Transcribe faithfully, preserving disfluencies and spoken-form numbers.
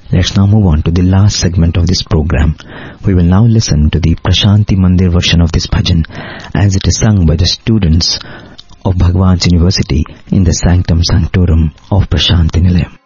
Let's now move on to the last segment of this program. We will now listen to the Prashanti Mandir version of this bhajan as it is sung by the students of Bhagwan's University in the Sanctum Sanctorum of Prashanti Nilayam.